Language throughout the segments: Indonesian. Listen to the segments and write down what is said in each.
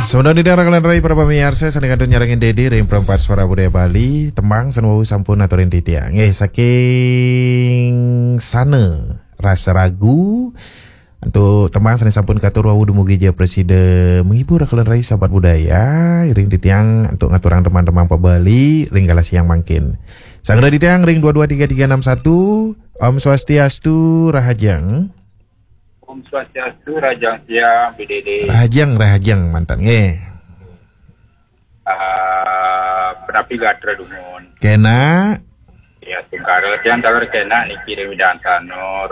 Sebenarnya di daerah kalian rai para pemirsa sanadyan nyarengin Dedi ring perempat suara budaya Bali tembang senwau sampun aturin titiang saking sana rasa ragu untuk tembang sana sampun katur wau dumugi ja presiden menghibur kalian rai sahabat budaya ring titiang untuk ngaturang teman-teman Pak Bali ring galas yang mangkin sangra titiang ring 223361 Om Swastiastu Rahajang. Om Swastiastu Rajang Siang BDD. Rahajang mantan nge. Penapi gatra dumun. Kena. Ya tungkara tiang tagar kena niki Remidan Sanur.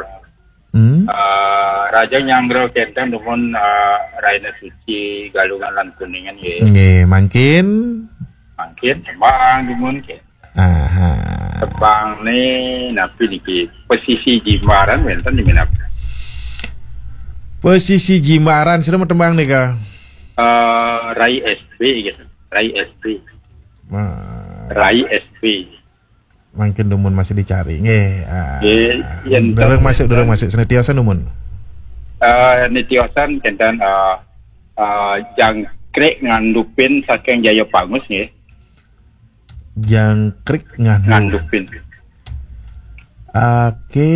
Raja Nyanggro kenten dumun Raina Suci Galungan lan Kuningan ye. Nge mangkin tembang dumun ke. Aha. Tembang ni napi niki posisi Jimaran wenten di mana? Posisi Jimaran sudah mau tembang nih kak? Rai SB gitu, Rai SB. Rai SB. Mungkin dumun masih dicari, nge. Dorong masuk. Senetiosan dumun. Netiosan kentan jangkrik ngandupin saking Jaya Pangus nge. Jangkrik ngandupin. Oke,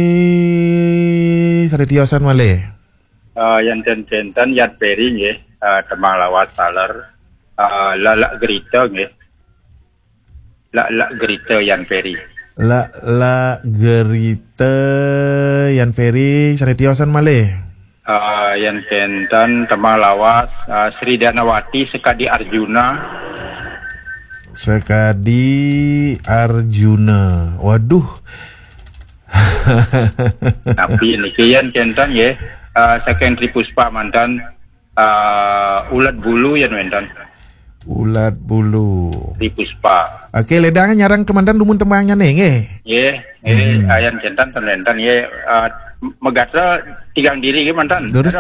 senetiosan malih. Yang centan Yad Peri nge, temang lawat saler, lalak gerita nge, lalak gerita Yan Peri. La gerita Yan Peri senetiosan malih. Yang centan temang lawat Sri Danawati Sekadi Arjuna. Waduh. Tapi nikian centan ya. Second Puspa mantan ulat bulu ya mantan. Ulat bulu. Puspa. Oke, ledangan nyarang kemandan dumun tembangnya nih, ayan centan tenentan megatra tigang diri ke mantan. Terus.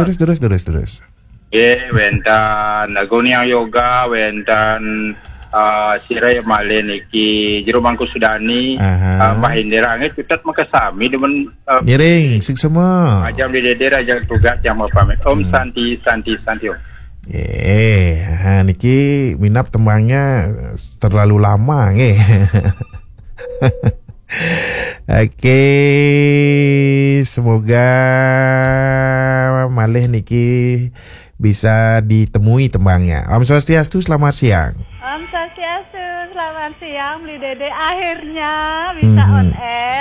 Wentan Agonia Yoga, wentan Sirai Male niki Jero Mangku Sudani, Mahindra angin cutat makasami demen miring sik semua. Ajam di dede raja tugas yang mau pamit. Om Santi Om. Niki minap tembangnya terlalu lama nge. Oke, semoga malih niki bisa ditemui tembangnya. Om Swastiastu, selamat siang. Om Swastiastu, selamat siang Bli Dede. Akhirnya bisa on air.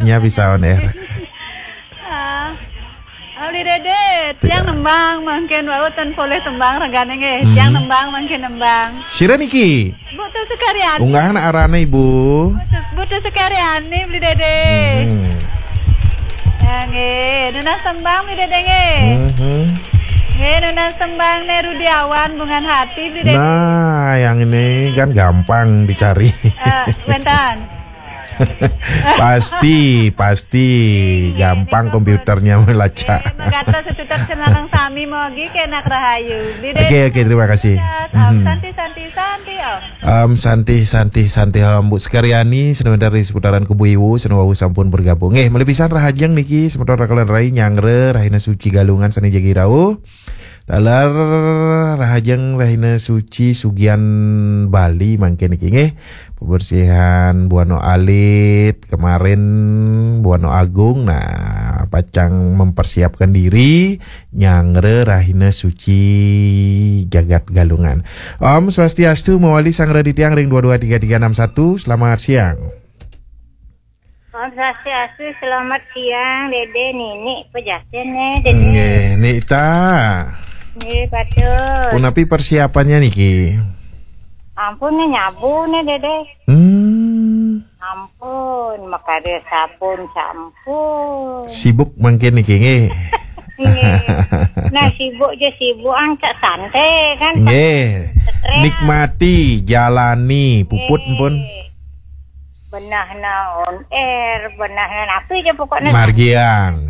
Bli Dede, tiang nembang mungkin wautan boleh tembang regane nge. Tiang nembang mungkin nembang. Sira niki. Butuh sekalian. Unggahan arane Ibu. Butuh sekalian nih Bli Dede. Nge, nuna tembang Bli Dede nge. Nuna sembang ne Rudiawan Bungan Hati Bli Dede. Nah, yang ini kan gampang dicari. Bentar. pasti gampang komputernya melacak. Magata setutat senarang sami mogi kenak rahayu. Oke, terima kasih. Santi Om Bu Sekaryani sebenarnya dari seputaran Kubu Iwu senawu sampun bergabung. Melebisan rahajang niki sementara kalian rai nyangre Rahina Suci Galungan sani jagirau. Talar rahajang Rahina Suci Sugian Bali mangke niki pembersihan Buano Alit kemarin Buano Agung. Nah, pacang mempersiapkan diri nyangre Rahina Suci Jagat Galungan. Om Swastiastu mawali sangra di tiang ring 223361. Selamat siang. Om Swastiastu, selamat siang Dede Nini pejasen Dede. Nita. Betul. Punapi persiapannya niki. Ampun nyabu Dede. Ampun, makanya sabun campur. Sibuk mungkin niki Nah sibuk angkat santai kan. Nikmati, jalani, puput pun. Benahna on air, benahna apa aja pokoknya. Margiang.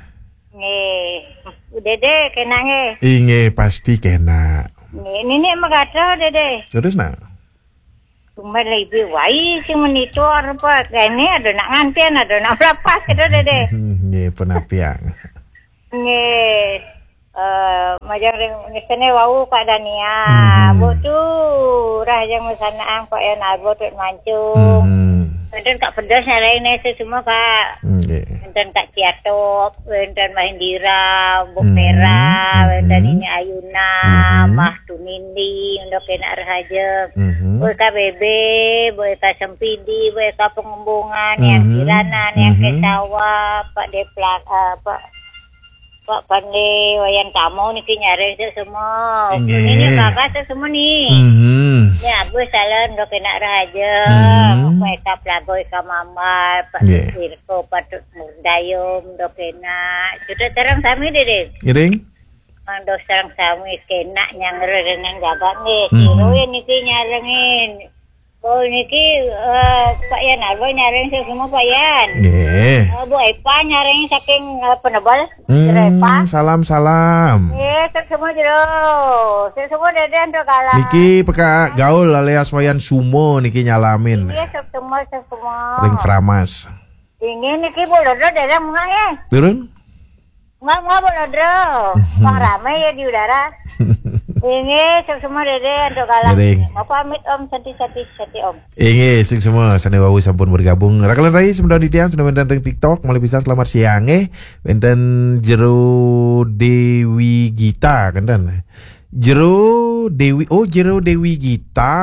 Dede kena pasti kena. Ini magatra Dede. Terus nak? Cuma lebih wai sih monitor apa. Ini ada nak ngantian, ada nak berapa gitu Dede. Penapiang. Majang misalnya wau Kak Dania, bu tu rahjang misalnya Kak yang narbo tu mancung. Dan Kak pedas nyalain nasi semua Kak. Dan Kak Ciatok, dan Mahindira, Buk Merah, dan ini Ayuna, Mah Tunindi, untuk kena rahaja. Boy Kak Bebe, Boy Kak Sempidi, Boy Kak Pengembungan, yang Kiranan, yang Kesawa, Pak Deplak, Pak Pandai, Wayan Kamu ni nyari tu semua. Ini kakak tu semua ni. Ni abu salah dok kena raja. Mereka pelagoy ka mama, Pak Sirko, Patut Murdayom dok kena. Sudah terang kami deh. Iring? Mang dos terang kami kena yang renang jaga ni. Kiro yang ni nyarengin. Oh niki Pak Yan Arbo nyaring semua Pak Yan. Bu Epa nyaring saking penebal. Salam. Semua jero. Semua deden to kalah. Niki peka gaul alias wayan sumo niki nyalamin. Iya semua. Ring Framas. Ini niki bolodro dalam enggak ya? Turun? Enggak bolodro. Bang ramai ya di udara. Ini semua dede untuk kalah. Apa amit Om sati Om. Ini semua sana wau sampun bergabung. Rakalan rai sebentar di tiang sudah ring TikTok malah bisa selamat siang Wenten Jero Dewi Gita kan Jero Dewi Gita.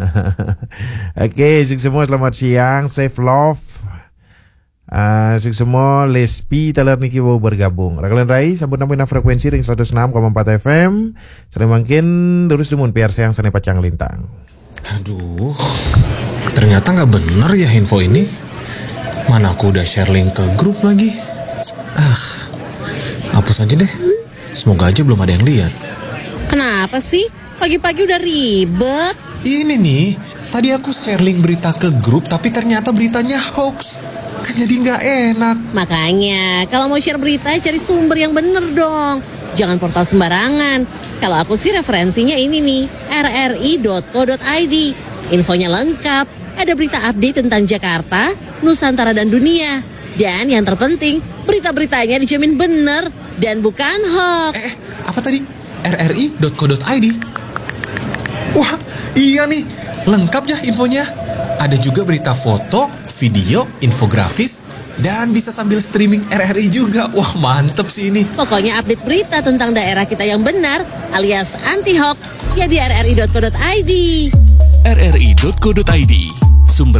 Oke, semua selamat siang, safe love. Semua lespi talar niki mau bergabung. Rakalan rai sampun namina frekuensi ring 106,4 FM. Sering makin terus dumun PRC yang sana pacang lintang. Aduh, ternyata nggak bener ya info ini. Mana aku udah share link ke grup lagi. Hapus aja deh. Semoga aja belum ada yang lihat. Kenapa sih? Pagi-pagi udah ribet. Ini nih, tadi aku share link berita ke grup tapi ternyata beritanya hoax. Kan jadi nggak enak. Makanya kalau mau share berita cari sumber yang bener dong. Jangan portal sembarangan. Kalau aku sih referensinya ini nih, rri.co.id. Infonya lengkap. Ada berita update tentang Jakarta, Nusantara dan dunia. Dan yang terpenting, berita-beritanya dijamin bener dan bukan hoax. Apa tadi? rri.co.id. Wah, iya nih. Lengkap ya infonya. Ada juga berita foto, video, infografis, dan bisa sambil streaming RRI juga. Wah, mantep sih ini. Pokoknya update berita tentang daerah kita yang benar alias anti-hoax ya di rri.co.id. rri.co.id, sumber